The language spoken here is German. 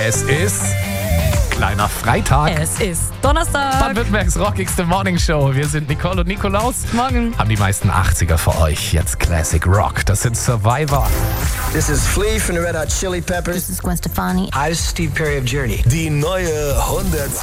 Es ist kleiner Freitag. Es ist Donnerstag. Baden-Württembergs rockigste Morningshow. Wir sind Nicole und Nikolaus. Morgen. Haben die meisten 80er für euch. Jetzt Classic Rock. Das sind Survivor. This is Flea from the Red Hot Chili Peppers. This is Gwen Stefani. Hi, this is Steve Perry of Journey. Die neue 100.